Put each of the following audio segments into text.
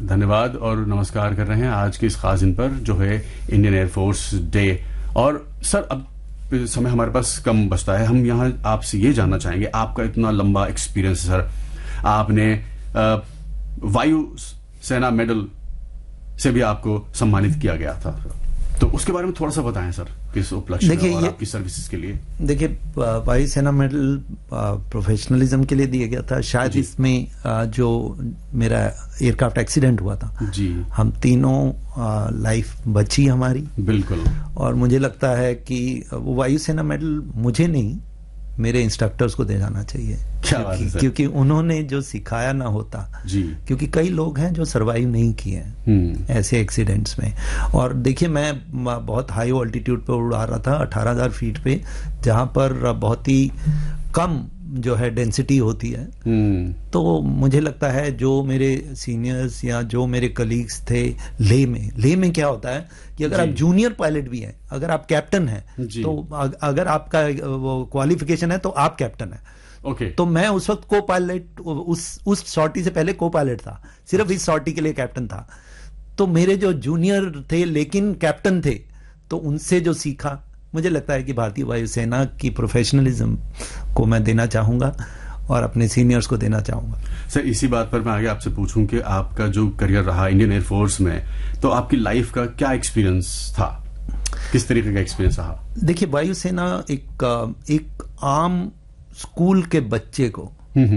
धन्यवाद और नमस्कार कर रहे हैं आज के इस खास दिन पर जो है इंडियन एयरफोर्स डे। और सर अब समय हमारे पास कम बचता है, हम यहाँ आपसे ये जानना चाहेंगे, आपका इतना लंबा एक्सपीरियंस सर, आपने वायु सेना मेडल से भी आपको सम्मानित किया गया था, तो उसके बारे में थोड़ा सा बताएं सर, किस उपलक्ष्य में और आपकी सर्विसेज के लिए। देखिए, वायु सेना मेडल प्रोफेशनलिज्म के लिए दिया गया था। शायद इसमें जो मेरा एयरक्राफ्ट एक्सीडेंट हुआ था जी, हम तीनों लाइफ बची हमारी, बिल्कुल। और मुझे लगता है कि वो वायु सेना मेडल मुझे नहीं, मेरे इंस्ट्रक्टर्स को दे जाना चाहिए। क्या बात है सर? क्योंकि उन्होंने जो सिखाया ना होता जी, क्योंकि कई लोग हैं जो सरवाइव नहीं किए हैं ऐसे एक्सीडेंट्स में। और देखिए, मैं बहुत हाई ऑल्टीट्यूड पे उड़ा रहा था, 18,000 फीट पे, जहां पर बहुत ही कम जो है डेंसिटी होती है। तो मुझे लगता है जो मेरे सीनियर्स या जो मेरे कलीग्स थे लेह में क्या होता है कि अगर आप जूनियर पायलट भी हैं, अगर आप कैप्टन हैं, तो अगर आपका वो क्वालिफिकेशन है तो आप कैप्टन है। ओके। तो मैं उस वक्त को पायलट, उस सॉर्टी से पहले को पायलट था, सिर्फ इस सॉर्टी के लिए कैप्टन था। तो मेरे जो जूनियर थे लेकिन कैप्टन थे, तो उनसे जो सीखा, मुझे लगता है कि भारतीय वायुसेना की प्रोफेशनलिज्म को मैं देना चाहूंगा और अपने सीनियर्स को देना चाहूंगा। सर, इसी बात पर मैं आगे आपसे पूछूं कि आपका जो करियर रहा इंडियन एयरफोर्स में, तो आपकी लाइफ का क्या एक्सपीरियंस था, किस तरीके का एक्सपीरियंस रहा? देखिए, वायुसेना एक आम स्कूल के बच्चे को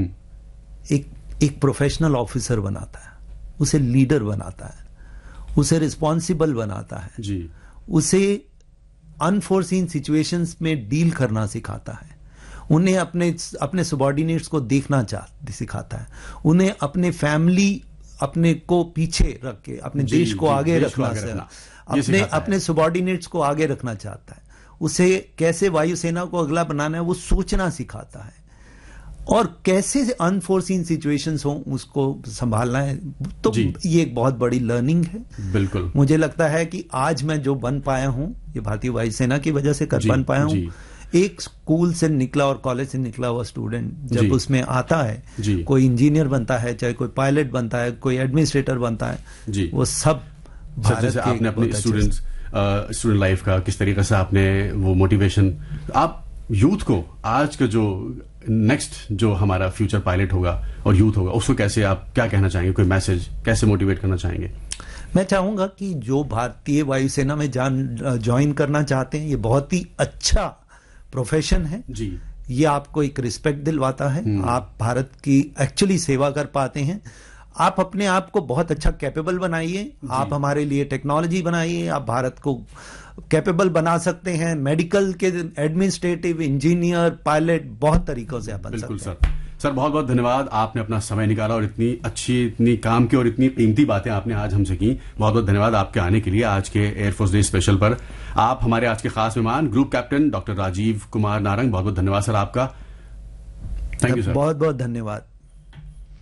एक प्रोफेशनल ऑफिसर बनाता है, उसे लीडर बनाता है, उसे रिस्पॉन्सिबल बनाता है जी, उसे अनफोर्सीन सिचुएशंस में डील करना सिखाता है, उन्हें अपने सबॉर्डिनेट्स को देखना सिखाता है, उन्हें अपने फैमिली, अपने को पीछे रख के अपने देश को आगे रखना, अपने सबॉर्डिनेट्स को आगे रखना चाहता है, उसे कैसे वायुसेना को अगला बनाना है वो सोचना सिखाता है, और कैसे अनफोर्सीन सिचुएशंस हो उसको संभालना है। तो ये एक बहुत बड़ी लर्निंग है। बिल्कुल। मुझे लगता है कि आज मैं जो बन पाया हूं, ये भारतीय वायुसेना की वजह से बन पाया हूं। एक स्कूल से निकला और कॉलेज से निकला हुआ स्टूडेंट जब उसमें आता है, कोई इंजीनियर बनता है, चाहे कोई पायलट बनता है, कोई एडमिनिस्ट्रेटर बनता है, वो सब भारत के आपने अपने स्टूडेंट लाइफ का किस तरीके से आपने वो मोटिवेशन, आप यूथ को, आज का जो नेक्स्ट जो हमारा फ्यूचर पायलट होगा और यूथ होगा, उसको कैसे आप क्या कहना चाहेंगे, कोई मैसेज कैसे मोटिवेट करना चाहेंगे? मैं चाहूंगा कि जो भारतीय वायुसेना में ज्वाइन करना चाहते हैं, ये बहुत ही अच्छा प्रोफेशन है जी, ये आपको एक रिस्पेक्ट दिलवाता है, आप भारत की एक्चुअली सेवा कर पाते हैं, आप अपने आप को बहुत अच्छा कैपेबल बनाइए, आप हमारे लिए टेक्नोलॉजी बनाइए, आप भारत को कैपेबल बना सकते हैं, मेडिकल के, एडमिनिस्ट्रेटिव, इंजीनियर, पायलट, बहुत तरीकों से आप बन सकते हैं। बिल्कुल सर, बहुत बहुत धन्यवाद, आपने अपना समय निकाला और इतनी अच्छी, इतनी काम की और इतनी कीमती बातें आपने आज हमसे की। बहुत बहुत धन्यवाद आपके आने के लिए आज के एयरफोर्स डे स्पेशल पर। आप हमारे आज के खास मेहमान group captain doctor Rajiv Kumar Narang, बहुत बहुत धन्यवाद सर आपका। Thank you sir. बहुत बहुत धन्यवाद।